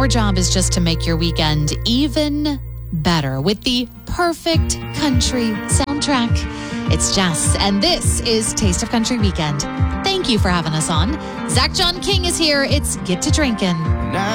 our job is just to make your weekend even better with the perfect country soundtrack. It's Jess, and this is Taste of Country Weekend. Thank you for having us on. Zach John King is here. It's Get to Drinkin'.